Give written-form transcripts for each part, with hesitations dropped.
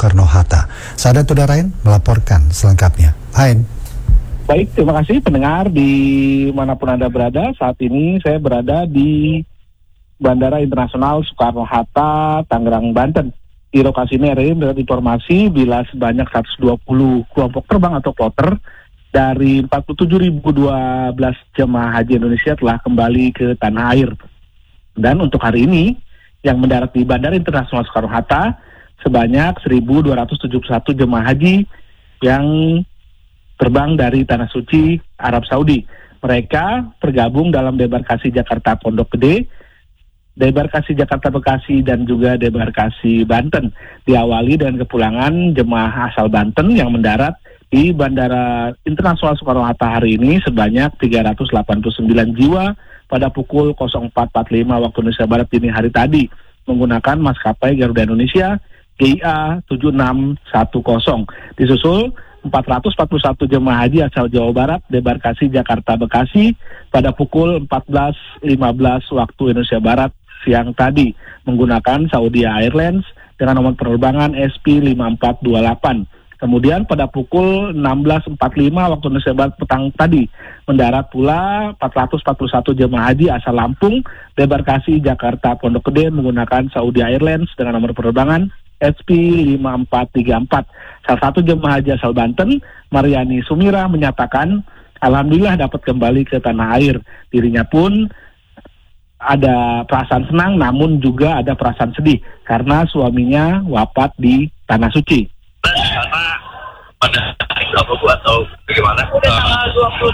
Soekarno-Hatta. Sahadat Udarain melaporkan selengkapnya. Ain. Baik, terima kasih pendengar dimanapun Anda berada. Saat ini saya berada di Bandara Internasional Soekarno-Hatta, Tangerang, Banten. Di lokasi ini RRI mendapat informasi bila sebanyak 120 kelompok terbang atau kloter dari 47.012 jemaah haji Indonesia telah kembali ke tanah air. Dan untuk hari ini, yang mendarat di Bandara Internasional Soekarno-Hatta sebanyak 1.271 jemaah haji yang terbang dari Tanah Suci, Arab Saudi. Mereka tergabung dalam debarkasi Jakarta Pondok Gede, debarkasi Jakarta Bekasi, dan juga debarkasi Banten. Diawali dengan kepulangan jemaah asal Banten yang mendarat di Bandara Internasional Soekarno-Hatta hari ini sebanyak 389 jiwa pada pukul 04.45 waktu Indonesia Barat dini hari tadi menggunakan maskapai Garuda Indonesia GIA 7610. Disusul 441 jemaah haji asal Jawa Barat debarkasi Jakarta Bekasi pada pukul 14.15 waktu Indonesia Barat siang tadi menggunakan Saudi Airlines dengan nomor penerbangan SP5428. Kemudian pada pukul 16.45 waktu Indonesia Barat petang tadi mendarat pula 441 jemaah haji asal Lampung debarkasi Jakarta Pondok Gede menggunakan Saudi Airlines dengan nomor penerbangan SP5434. Salah satu jemaah haji asal Banten, Mariani Sumira, menyatakan alhamdulillah dapat kembali ke tanah air. Dirinya pun ada perasaan senang namun juga ada perasaan sedih karena suaminya wafat di Tanah Suci. Karena pada hari ke-20 atau bagaimana? Udah tanggal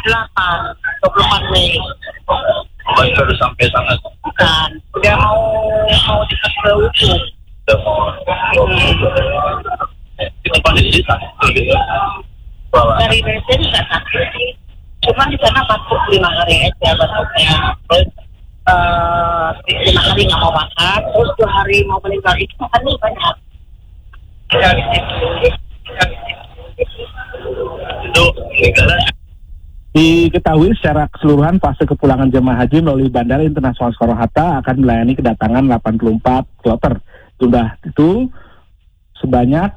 24 Mei. Masih baru sampai sana? Bukan, udah mau dekat ke Uku. Udah mau kita kondisi sakit gitu. Dari Medan nggak sakit sih, cuma di sana batuk 5 hari aja batuknya. Terus 5 hari nggak mau makan, terus 2 hari mau meninggal itu makannya banyak. Itu meninggalnya. Diketahui secara keseluruhan fase kepulangan jemaah haji melalui Bandara Internasional Soekarno-Hatta akan melayani kedatangan 84 kloter. Jumlah itu sebanyak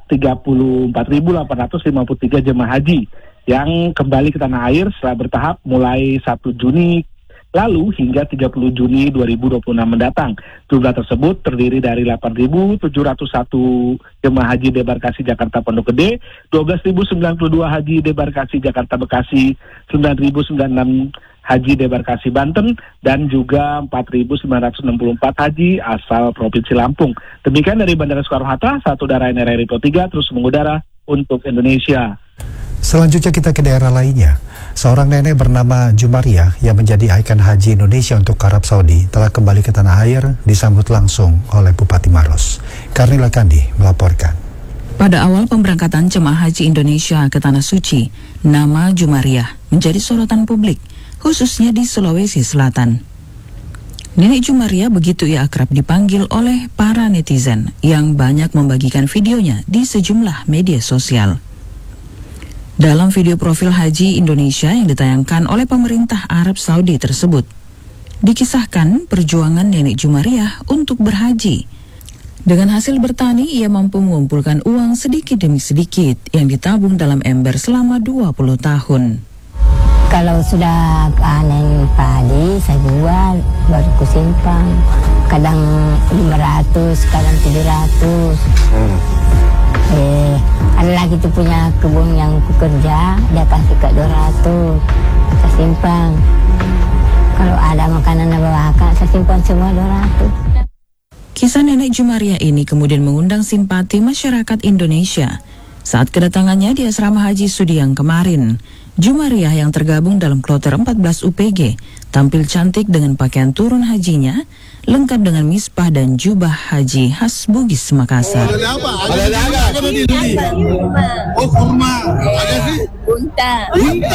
34.853 jemaah haji yang kembali ke tanah air setelah bertahap mulai 1 Juni lalu hingga 30 Juni 2026 mendatang. Jumlah tersebut terdiri dari 8.701 jemaah haji debarkasi Jakarta Pondok Gede, 12.092 haji debarkasi Jakarta Bekasi, 9.096 haji debarkasi Banten, dan juga 4.964 haji asal Provinsi Lampung. Demikian dari Bandara Soekarno-Hatta, satu Udarain RRI Pro 3 terus mengudara untuk Indonesia. Selanjutnya kita ke daerah lainnya. Seorang nenek bernama Jumaria yang menjadi ikon haji Indonesia untuk Arab Saudi telah kembali ke tanah air disambut langsung oleh Bupati Maros. Karnila Kandi melaporkan. Pada awal pemberangkatan jemaah haji Indonesia ke Tanah Suci, nama Jumaria menjadi sorotan publik, khususnya di Sulawesi Selatan. Nenek Jumaria begitu ia akrab dipanggil oleh para netizen yang banyak membagikan videonya di sejumlah media sosial. Dalam video profil haji Indonesia yang ditayangkan oleh pemerintah Arab Saudi tersebut, dikisahkan perjuangan nenek Jumaria untuk berhaji. Dengan hasil bertani, ia mampu mengumpulkan uang sedikit demi sedikit yang ditabung dalam ember selama 20 tahun. Kalau sudah panen padi, saya jual, baru kusimpan. Kadang 500, kadang 700. Ada lagi tuh punya kebun yang kukerja, dia kasih ke 200, saya simpan. Kalau ada makanan bawakan, saya simpan semua 200. Kisah nenek Jumaria ini kemudian mengundang simpati masyarakat Indonesia. Saat kedatangannya di asrama haji Sudiang kemarin, Jumaria yang tergabung dalam kloter 14 UPG tampil cantik dengan pakaian turun hajinya, lengkap dengan misbah dan jubah haji khas Bugis Makassar. Kurma. Ada sih? Unta. Unta.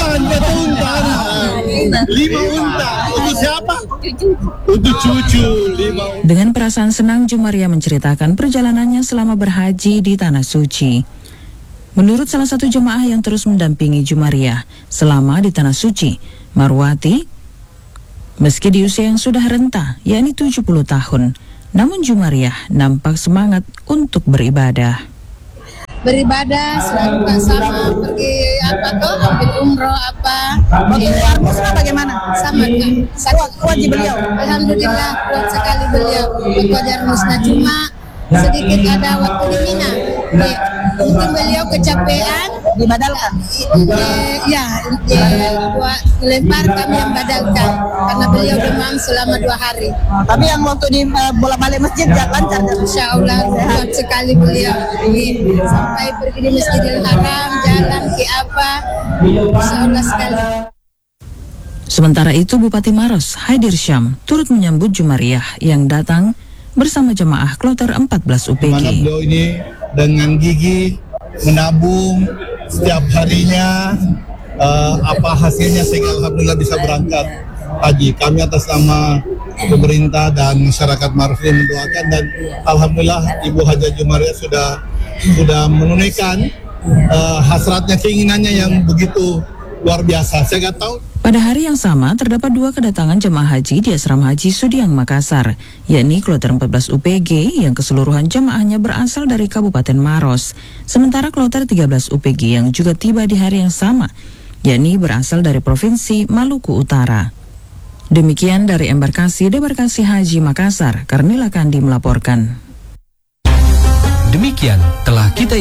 5 unta. Untuk siapa? Untuk cucu. 5. Dengan perasaan senang, Jumaria menceritakan perjalanannya selama berhaji di Tanah Suci. Menurut salah satu jemaah yang terus mendampingi Jumaria selama di Tanah Suci, Marwati, meski di usia yang sudah renta, yakni 70 tahun, namun Jumaria nampak semangat untuk beribadah. beribadah selalu Kak sama pergi apa tuh ambil umroh apa. Waktu keluar Musra bagaimana? Sama Kak. Kuat di beliau. Alhamdulillah kuat sekali beliau. Kejar musnah cuma sedikit ada waktu di Mina. Mungkin beliau kecapean Dibadalkan. Lempar kami yang badalkan karena beliau demam selama 2 hari. Tapi yang waktu di bola balik masjid lancar. Insya Allah kuat sekali beliau. Sampai pergi di Masjidil Haram, jalan ke apa, Insya Allah sekali. Sementara itu Bupati Maros, Haidir Syam, turut menyambut Jumariah yang datang bersama jemaah kloter 14 UPG. Mana beliau ini dengan gigih menabung setiap harinya, apa hasilnya sehingga alhamdulillah bisa berangkat haji. Kami atas nama pemerintah dan masyarakat Maros ini mendoakan, dan alhamdulillah Ibu Haja Jumariah sudah menunaikan hasratnya, keinginannya yang begitu luar biasa. Saya nggak tahu. Pada hari yang sama, terdapat 2 kedatangan jemaah haji di Asrama Haji Sudiang Makassar, yakni kloter 14 UPG yang keseluruhan jemaahnya berasal dari Kabupaten Maros, sementara kloter 13 UPG yang juga tiba di hari yang sama, yakni berasal dari Provinsi Maluku Utara. Demikian dari Embarkasi Debarkasi Haji Makassar, Karnila Kandi melaporkan. Demikian telah kita